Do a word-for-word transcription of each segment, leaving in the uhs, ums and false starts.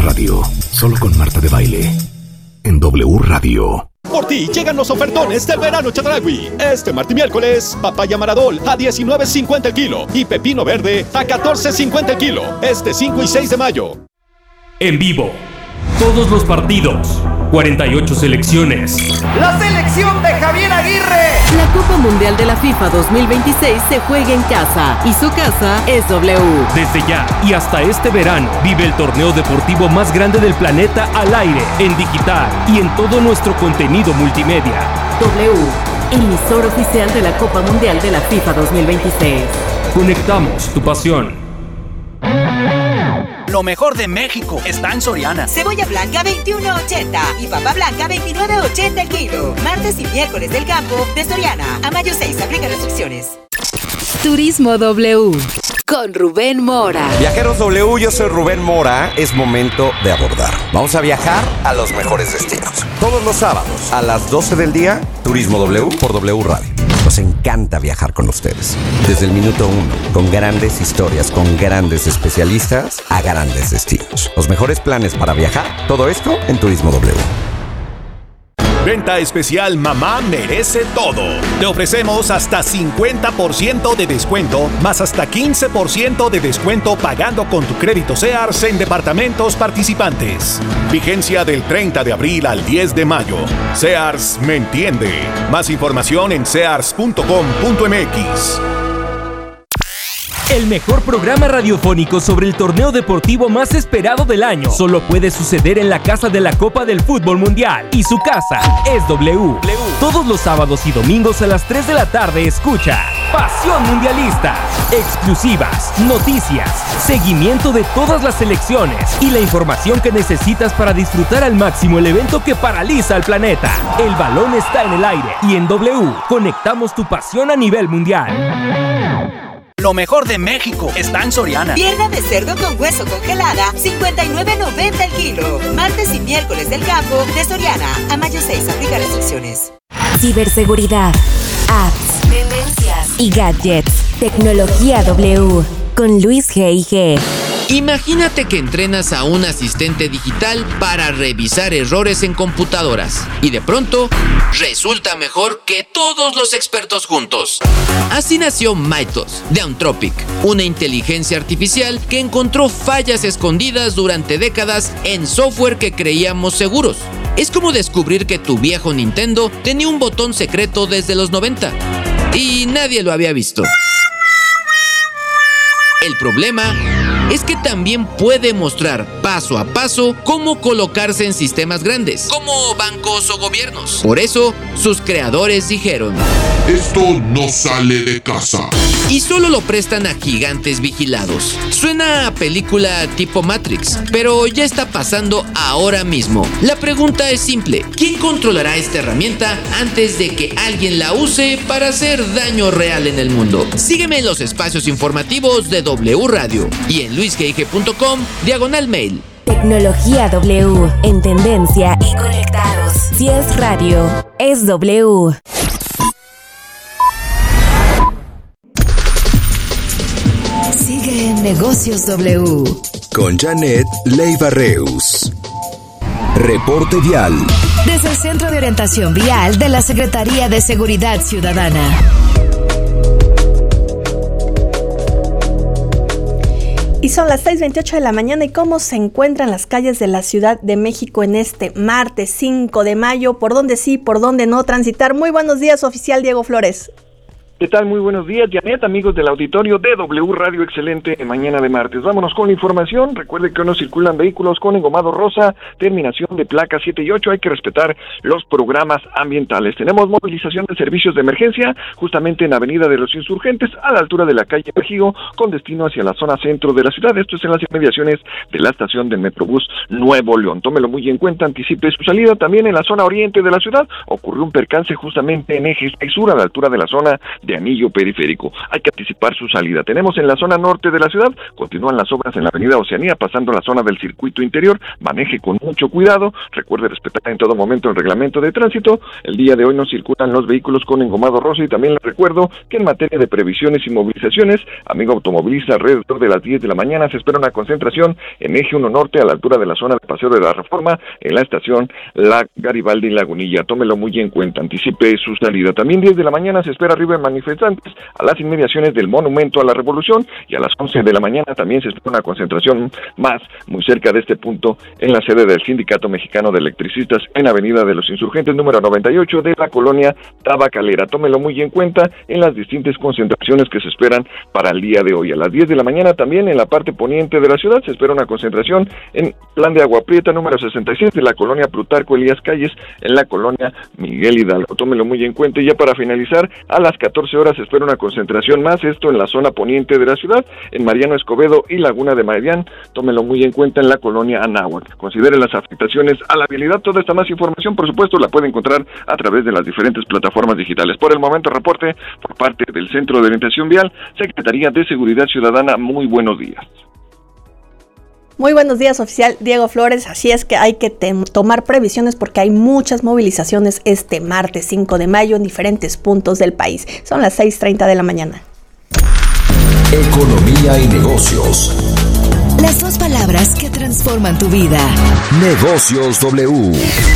Radio, solo con Marta de Baile, en W Radio. Por ti llegan los ofertones del verano Chedraui. Este martes y miércoles, papaya Maradol a diecinueve cincuenta el kilo y pepino verde a catorce cincuenta el kilo. Este cinco y seis de mayo. En vivo, todos los partidos, cuarenta y ocho selecciones. ¡La selección de Javier Aguirre! La Copa Mundial de la FIFA dos mil veintiséis se juega en casa y su casa es W. Desde ya y hasta este verano, vive el torneo deportivo más grande del planeta al aire, en digital y en todo nuestro contenido multimedia. W, emisor oficial de la Copa Mundial de la FIFA dos mil veintiséis. Conectamos tu pasión. Lo mejor de México está en Soriana. Cebolla blanca veintiuno ochenta y papa blanca veintinueve ochenta el kilo. Martes y miércoles del campo de Soriana. A mayo seis, aplica restricciones. Turismo W con Rubén Mora. Viajeros W, yo soy Rubén Mora. Es momento de abordar. Vamos a viajar a los mejores destinos. Todos los sábados a las doce del día, Turismo W por W Radio. Nos encanta viajar con ustedes. Desde el minuto uno, con grandes historias, con grandes especialistas, a grandes destinos. Los mejores planes para viajar, todo esto en Turismo W. Venta especial Mamá Merece Todo. Te ofrecemos hasta cincuenta por ciento de descuento, más hasta quince por ciento de descuento pagando con tu crédito Sears en departamentos participantes. Vigencia del treinta de abril al diez de mayo. Sears me entiende. Más información en sears punto com punto m x. El mejor programa radiofónico sobre el torneo deportivo más esperado del año solo puede suceder en la casa de la Copa del Fútbol Mundial. Y su casa es W. Todos los sábados y domingos a las tres de la tarde escucha Pasión Mundialista. Exclusivas, noticias, seguimiento de todas las selecciones y la información que necesitas para disfrutar al máximo el evento que paraliza al planeta. El balón está en el aire y en W conectamos tu pasión a nivel mundial. Lo mejor de México está en Soriana. Pierna de cerdo con hueso congelada, cincuenta y nueve noventa el kilo. Martes y miércoles del campo de Soriana. A mayo seis, aplica restricciones. Ciberseguridad, apps, tendencias y gadgets. Tecnología W con Luis G I G. Imagínate que entrenas a un asistente digital para revisar errores en computadoras y de pronto resulta mejor que todos los expertos juntos. Así nació Mythos de Anthropic, una inteligencia artificial que encontró fallas escondidas durante décadas en software que creíamos seguros. Es como descubrir que tu viejo Nintendo tenía un botón secreto desde los noventa y nadie lo había visto. El problema es que también puede mostrar paso a paso cómo colocarse en sistemas grandes, como bancos o gobiernos. Por eso, sus creadores dijeron: esto no sale de casa. Y solo lo prestan a gigantes vigilados. Suena a película tipo Matrix, pero ya está pasando ahora mismo. La pregunta es simple: ¿quién controlará esta herramienta antes de que alguien la use para hacer daño real en el mundo? Sígueme en los espacios informativos de W Radio y en luis g i g punto com diagonal mail. Tecnología W, en tendencia y conectados. Si es radio, es W. Sigue en Negocios W con Janet Leiva Reus. Reporte vial. Desde el Centro de Orientación Vial de la Secretaría de Seguridad Ciudadana. Y son las seis veintiocho de la mañana. ¿Y cómo se encuentran las calles de la Ciudad de México en este martes cinco de mayo? ¿Por dónde sí, por dónde no transitar? Muy buenos días, oficial Diego Flores. ¿Qué tal? Muy buenos días, Janet, amigos del auditorio de W Radio. Excelente mañana de martes. Vámonos con la información. Recuerde que hoy no circulan vehículos con engomado rosa, terminación de placa siete y ocho. Hay que respetar los programas ambientales. Tenemos movilización de servicios de emergencia justamente en Avenida de los Insurgentes, a la altura de la calle Mejigo, con destino hacia la zona centro de la ciudad. Esto es en las inmediaciones de la estación del Metrobús Nuevo León. Tómelo muy en cuenta, anticipe su salida. También en la zona oriente de la ciudad ocurrió un percance justamente en eje seis sur, a la altura de la zona de de Anillo Periférico. Hay que anticipar su salida. Tenemos en la zona norte de la ciudad, continúan las obras en la avenida Oceanía, pasando la zona del circuito interior. Maneje con mucho cuidado, recuerde respetar en todo momento el reglamento de tránsito. El día de hoy no circulan los vehículos con engomado rosa y también les recuerdo que en materia de previsiones y movilizaciones, amigo automovilista, alrededor de las diez de la mañana se espera una concentración en eje uno norte a la altura de la zona de Paseo de la Reforma, en la estación La Garibaldi Lagunilla. Tómelo muy en cuenta, anticipe su salida. También diez de la mañana se espera arriba de manifestantes a las inmediaciones del Monumento a la Revolución, y a las once de la mañana también se espera una concentración más muy cerca de este punto en la sede del Sindicato Mexicano de Electricistas en Avenida de los Insurgentes número noventa y ocho de la colonia Tabacalera. Tómelo muy en cuenta en las distintas concentraciones que se esperan para el día de hoy. A las diez de la mañana también en la parte poniente de la ciudad se espera una concentración en Plan de Agua Prieta número sesenta y seis de la colonia Plutarco Elías Calles en la colonia Miguel Hidalgo. Tómelo muy en cuenta. Y ya para finalizar, a las catorce horas se espera una concentración más, esto en la zona poniente de la ciudad, en Mariano Escobedo y Laguna de Marián. Tómelo muy en cuenta en la colonia Anáhuac. Considere las afectaciones a la vialidad. Toda esta más información, por supuesto, la puede encontrar a través de las diferentes plataformas digitales. Por el momento, reporte por parte del Centro de Orientación Vial, Secretaría de Seguridad Ciudadana. Muy buenos días. Muy buenos días, oficial Diego Flores. Así es que hay que tem- tomar previsiones porque hay muchas movilizaciones este martes cinco de mayo en diferentes puntos del país. Son las seis treinta de la mañana. Economía y negocios. Las dos palabras que transforman tu vida. Negocios W.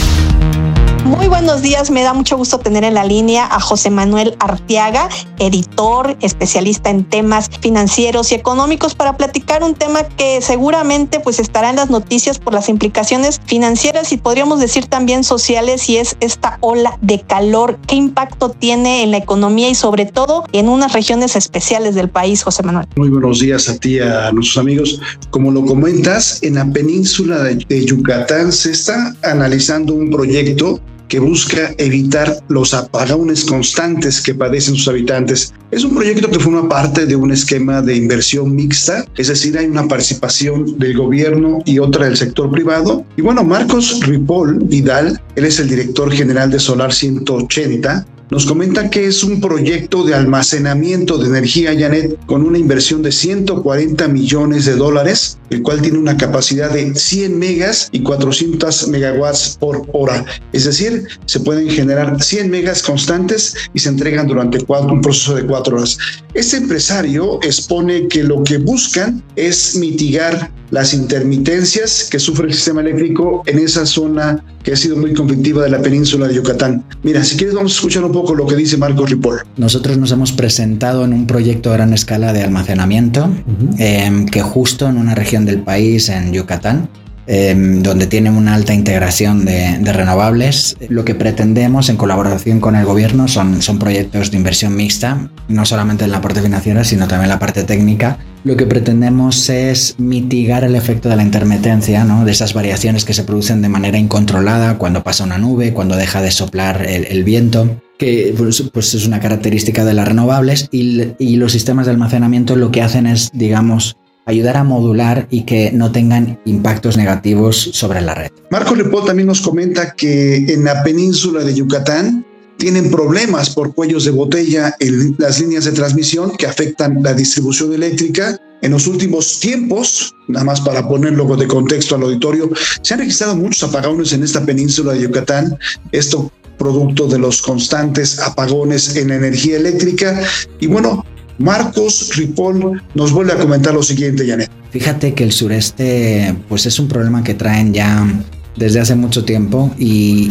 Muy buenos días, me da mucho gusto tener en la línea a José Manuel Arteaga, editor, especialista en temas financieros y económicos, para platicar un tema que seguramente pues estará en las noticias por las implicaciones financieras y podríamos decir también sociales, y es esta ola de calor. ¿Qué impacto tiene en la economía y sobre todo en unas regiones especiales del país, José Manuel? Muy buenos días a ti y a nuestros amigos. Como lo comentas, en la península de Yucatán se está analizando un proyecto que busca evitar los apagones constantes que padecen sus habitantes. Es un proyecto que forma parte de un esquema de inversión mixta, es decir, hay una participación del gobierno y otra del sector privado. Y bueno, Marcos Ripoll Vidal, él es el director general de Solar ciento ochenta, nos comenta que es un proyecto de almacenamiento de energía, Janet, con una inversión de ciento cuarenta millones de dólares, el cual tiene una capacidad de cien megas y cuatrocientos megawatts por hora. Es decir, se pueden generar cien megas constantes y se entregan durante cuatro, un proceso de cuatro horas. Este empresario expone que lo que buscan es mitigar las intermitencias que sufre el sistema eléctrico en esa zona que ha sido muy conflictiva de la península de Yucatán. Mira, si quieres vamos a escuchar un poco lo que dice Marcos Ripoll. Nosotros nos hemos presentado en un proyecto a gran escala de almacenamiento, uh-huh. eh, que justo en una región del país, en Yucatán, eh, donde tiene una alta integración de, de renovables, lo que pretendemos en colaboración con el gobierno son, son proyectos de inversión mixta, no solamente en la parte financiera, sino también en la parte técnica. Lo que pretendemos es mitigar el efecto de la intermitencia, ¿no? De esas variaciones que se producen de manera incontrolada cuando pasa una nube, cuando deja de soplar el, el viento, que pues, pues es una característica de las renovables, y, y los sistemas de almacenamiento lo que hacen es, digamos, ayudar a modular y que no tengan impactos negativos sobre la red. Marcos Ripoll también nos comenta que en la península de Yucatán tienen problemas por cuellos de botella en las líneas de transmisión que afectan la distribución eléctrica. En los últimos tiempos, nada más para ponerlo de contexto al auditorio, se han registrado muchos apagones en esta península de Yucatán. Esto producto de los constantes apagones en la energía eléctrica. Y bueno, Marcos Ripoll nos vuelve a comentar lo siguiente, Janet. Fíjate que el sureste pues es un problema que traen ya desde hace mucho tiempo y,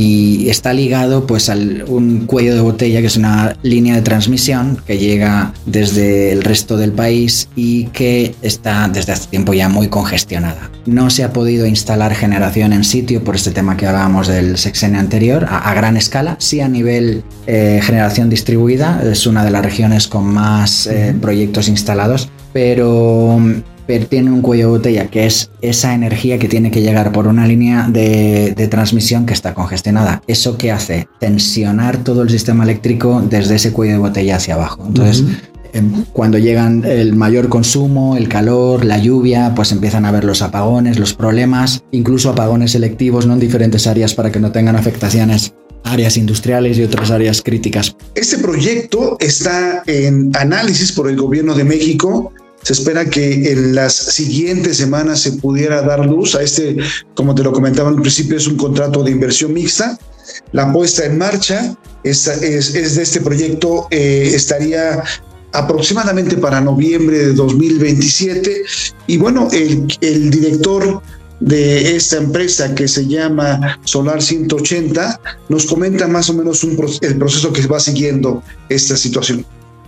y está ligado pues a un cuello de botella, que es una línea de transmisión que llega desde el resto del país y que está desde hace tiempo ya muy congestionada. No se ha podido instalar generación en sitio por este tema que hablábamos del sexenio anterior a, a gran escala. Sí, a nivel eh, generación distribuida, es una de las regiones con más eh, proyectos instalados, pero... pero tiene un cuello de botella que es esa energía que tiene que llegar por una línea de, de transmisión que está congestionada. ¿Eso qué hace? Tensionar todo el sistema eléctrico desde ese cuello de botella hacia abajo. Entonces, uh-huh. cuando llegan el mayor consumo, el calor, la lluvia, pues empiezan a haber los apagones, los problemas, incluso apagones selectivos, ¿no? En diferentes áreas para que no tengan afectaciones áreas industriales y otras áreas críticas. Este proyecto está en análisis por el gobierno de México. Se espera que en las siguientes semanas se pudiera dar luz a este, como te lo comentaba al principio, es un contrato de inversión mixta. La puesta en marcha es, es, es de este proyecto eh, estaría aproximadamente para noviembre de dos mil veintisiete. Y bueno, el, el director de esta empresa, que se llama Solar ciento ochenta, nos comenta más o menos un, el proceso que va siguiendo esta situación.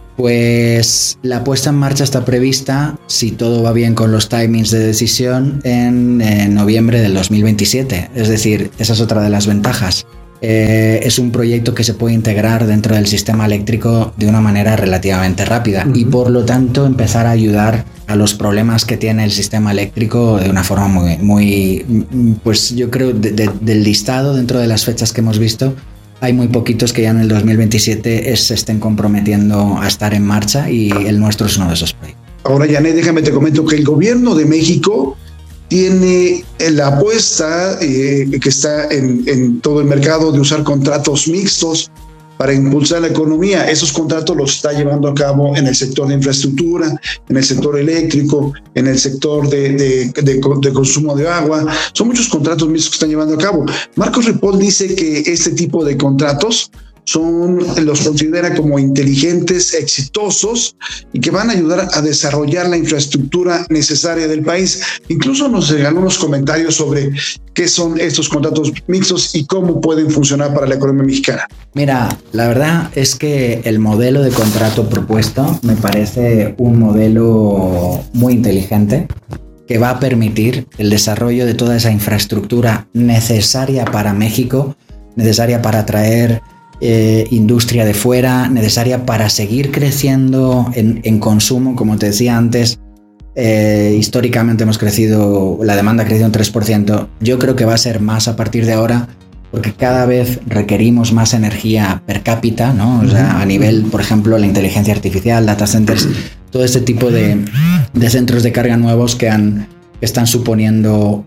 Pues la puesta en marcha está prevista, si todo va bien con los timings de decisión, en, en noviembre del dos mil veintisiete. Es decir, esa es otra de las ventajas. Eh, es un proyecto que se puede integrar dentro del sistema eléctrico de una manera relativamente rápida uh-huh. y por lo tanto empezar a ayudar a los problemas que tiene el sistema eléctrico de una forma muy, muy pues yo creo de, de, del listado dentro de las fechas que hemos visto. Hay muy poquitos que ya en el dos mil veintisiete se estén comprometiendo a estar en marcha y el nuestro es uno de esos proyectos. Ahora, Janet, déjame te comento que el gobierno de México tiene la apuesta eh, que está en, en todo el mercado de usar contratos mixtos para impulsar la economía. Esos contratos los está llevando a cabo en el sector de infraestructura, en el sector eléctrico, en el sector de, de, de, de consumo de agua. Son muchos contratos mixtos que están llevando a cabo. Marcos Ripoll dice que este tipo de contratos son, los considera como inteligentes, exitosos y que van a ayudar a desarrollar la infraestructura necesaria del país. Incluso nos regaló unos comentarios sobre qué son estos contratos mixtos y cómo pueden funcionar para la economía mexicana. Mira, la verdad es que el modelo de contrato propuesto me parece un modelo muy inteligente que va a permitir el desarrollo de toda esa infraestructura necesaria para México, necesaria para atraer Eh, industria de fuera, necesaria para seguir creciendo en, en consumo. Como te decía antes, eh, históricamente hemos crecido, la demanda ha crecido un tres por ciento. Yo creo que va a ser más a partir de ahora, porque cada vez requerimos más energía per cápita, ¿no? O sea, a nivel, por ejemplo, la inteligencia artificial, data centers, todo este tipo de, de centros de carga nuevos que han están suponiendo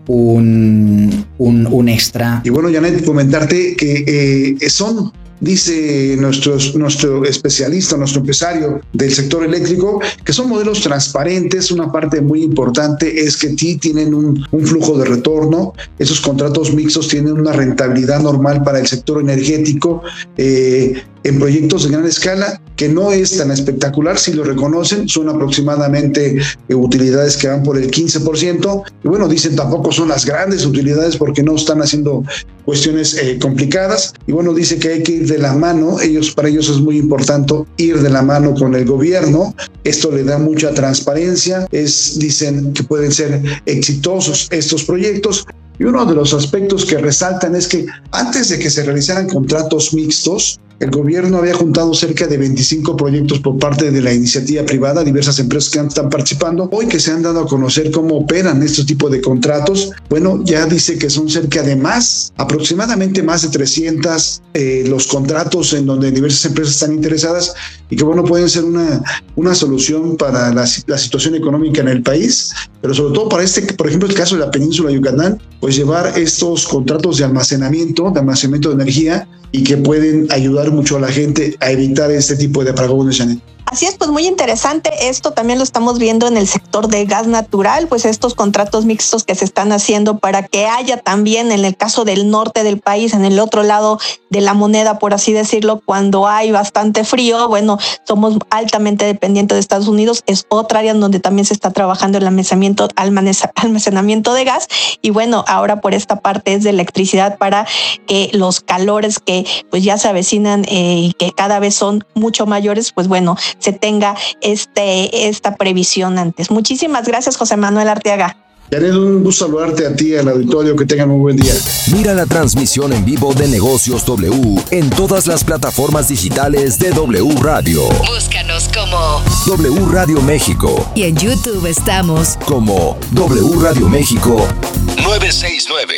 un, un, un extra. Y bueno, Janet, comentarte que eh, son, dice nuestro, nuestro especialista, nuestro empresario del sector eléctrico, que son modelos transparentes. Una parte muy importante es que sí tienen un, un flujo de retorno. Esos contratos mixtos tienen una rentabilidad normal para el sector energético eh, en proyectos de gran escala, que no es tan espectacular, si lo reconocen, son aproximadamente eh, utilidades que van por el quince por ciento. Y bueno, dicen tampoco son las grandes utilidades porque no están haciendo cuestiones eh, complicadas. Y bueno, dice que hay que ir de la mano. Ellos, para ellos es muy importante ir de la mano con el gobierno. Esto le da mucha transparencia. Es, dicen que pueden ser exitosos estos proyectos. Y uno de los aspectos que resaltan es que antes de que se realizaran contratos mixtos, el gobierno había juntado cerca de veinticinco proyectos por parte de la iniciativa privada, diversas empresas que están participando. Hoy que se han dado a conocer cómo operan estos tipos de contratos, bueno, ya dice que son cerca de más, aproximadamente más de trescientos eh, los contratos en donde diversas empresas están interesadas y que, bueno, pueden ser una, una solución para la, la situación económica en el país, pero sobre todo para este, por ejemplo, el caso de la península de Yucatán, pues llevar estos contratos de almacenamiento, de almacenamiento de energía y que pueden ayudar mucho a la gente a evitar este tipo de apagones, Janet. Así es, pues muy interesante. Esto también lo estamos viendo en el sector de gas natural, pues estos contratos mixtos que se están haciendo para que haya también, en el caso del norte del país, en el otro lado de la moneda, por así decirlo, cuando hay bastante frío, bueno, somos altamente dependientes de Estados Unidos. Es otra área en donde también se está trabajando el almacenamiento, almacenamiento de gas. Y bueno, ahora por esta parte es de electricidad para que los calores que pues ya se avecinan eh, y que cada vez son mucho mayores, pues bueno, se tenga este, esta previsión antes. Muchísimas gracias, José Manuel Arteaga. Janet, un gusto saludarte a ti, al auditorio, que tengan un buen día. Mira la transmisión en vivo de Negocios W en todas las plataformas digitales de W Radio. Búscanos como W Radio México. Y en YouTube estamos como W Radio México nueve seis nueve.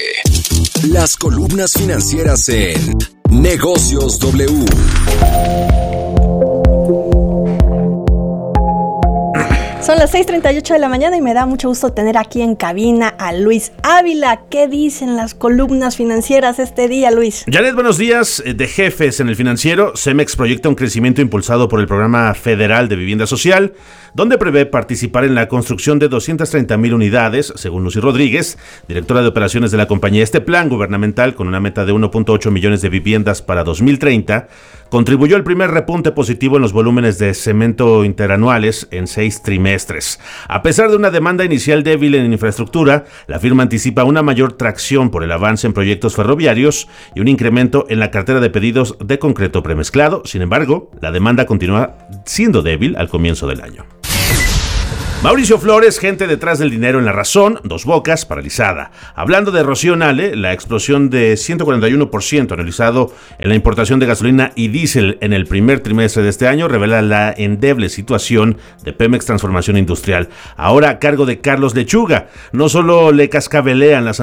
Las columnas financieras en Negocios W. Son Son las seis treinta y ocho de la mañana y me da mucho gusto tener aquí en cabina a Luis Ávila. ¿Qué dicen las columnas financieras este día, Luis? Janet, buenos días. De jefes en el financiero, Cemex proyecta un crecimiento impulsado por el Programa Federal de Vivienda Social, donde prevé participar en la construcción de doscientas treinta mil unidades, según Lucy Rodríguez, directora de operaciones de la compañía. Este plan gubernamental, con una meta de uno punto ocho millones de viviendas para dos mil treinta, contribuyó al primer repunte positivo en los volúmenes de cemento interanuales en seis trimestres. A pesar de una demanda inicial débil en infraestructura, la firma anticipa una mayor tracción por el avance en proyectos ferroviarios y un incremento en la cartera de pedidos de concreto premezclado. Sin embargo, la demanda continúa siendo débil al comienzo del año. Mauricio Flores, gente detrás del dinero en La Razón, Dos Bocas, paralizada. Hablando de Rocío Nale, la explosión de ciento cuarenta y uno por ciento analizado en la importación de gasolina y diésel en el primer trimestre de este año revela la endeble situación de Pemex Transformación Industrial. Ahora a cargo de Carlos Lechuga, no solo le cascabelean las